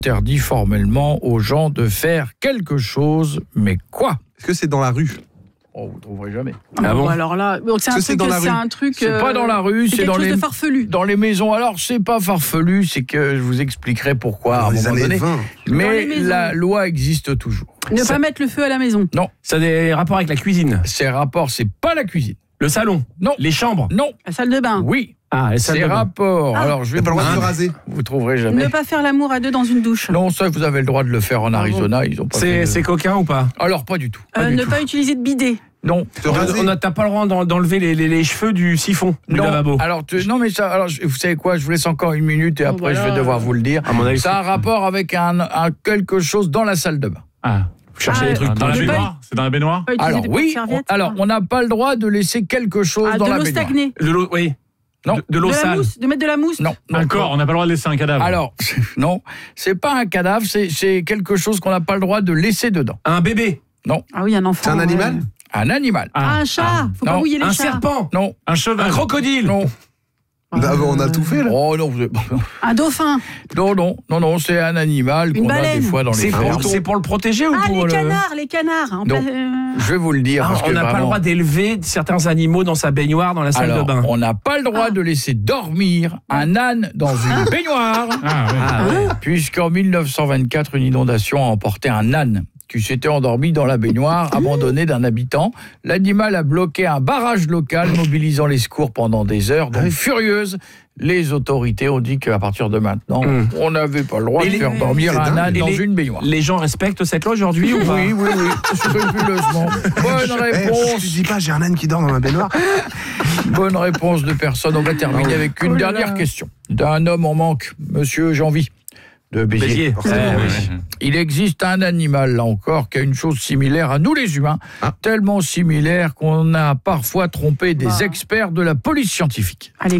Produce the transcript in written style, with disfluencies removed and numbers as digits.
interdit formellement aux gens de faire quelque chose, mais quoi ? Est-ce que c'est dans la rue ? Oh, vous ne trouverez jamais. Ah bon ? Alors là, c'est que c'est dans la rue ? un truc. C'est pas dans la rue, c'est dans quelque chose les de farfelu. dans les maisons. Alors c'est pas farfelu, c'est que je vous expliquerai pourquoi à un moment donné. 20. Dans les Mais maisons. la loi existe toujours. Ne pas mettre le feu à la maison. Non, Ça a des rapports avec la cuisine. ces rapports, c'est pas la cuisine. Le salon. Non. Les chambres. Non, La salle de bain. oui, Ah, les salles ces de bain. rapports. Ah. Alors je vais T'as pas le droit de vous te raser. vous trouverez jamais. Ne pas faire l'amour à deux dans une douche. Non, ça vous avez le droit de le faire en Arizona, ils ont pas fait C'est de- coquin ou pas ? Alors pas du tout. Pas du Ne tout. pas utiliser de bidet. Non. Te raser. T'as pas le droit d'enlever les cheveux du siphon du Non. lavabo. Alors non mais ça alors vous savez quoi, je vous laisse encore une minute et après voilà. je vais devoir vous le dire. À mon avis, Ça a un rapport avec un quelque chose dans la salle de bain. Ah, vous cherchez Ah, des trucs Dans la Ne pas- baignoire ? C'est dans la baignoire ? Pas utiliser Alors des oui, serviettes. alors on n'a pas le droit de laisser quelque chose Ah, dans de la l'eau baignoire. stagnée. De l'eau, oui. Non. De l'eau De la sale. mousse. De mettre de la mousse. Non. Un corps, on n'a pas le droit de laisser un cadavre. Alors non, c'est pas un cadavre, c'est quelque chose qu'on n'a pas le droit de laisser dedans. Un bébé. Ah oui, un enfant. C'est un animal ? Un animal. Ah, un chat. Faut pas Non. mouiller les Un chats. serpent. Non. Un cheval. Un crocodile. Non. On a tout fait là. Oh non, Un dauphin. non, c'est un animal Une qu'on a des baleine. fois dans les C'est fermes. pour le protéger ou Ah, pour les le... canards, les canards. En Non. Je vais vous le dire Ah, parce on que n'a pas le vraiment- droit d'élever certains animaux dans sa baignoire, dans la salle Alors, de bain. on n'a pas le droit de laisser dormir un âne dans une baignoire. Ah, oui. Ah, ouais. Puisqu'en 1924, une inondation a emporté un âne qui s'était endormi dans la baignoire, abandonné d'un habitant. L'animal a bloqué un barrage local, mobilisant les secours pendant des heures. Donc, furieuses, les autorités ont dit qu'à partir de maintenant, on n'avait pas le droit Et de les- faire dormir c'est un dingue. âne Et dans les- une baignoire. Les gens respectent cette loi aujourd'hui ou pas? Oui, scrupuleusement. Bonne Tu réponse. dis pas, j'ai un âne qui dort dans ma baignoire. Bonne réponse de personne. On va terminer avec une dernière question. D'un homme en manque, Monsieur Janvy de Béziers. Béziers. Ouais, oui. ouais. Il existe un animal, là encore, qui a une chose similaire à nous les humains, Ah. tellement similaire qu'on a parfois trompé des experts de la police scientifique. Allez.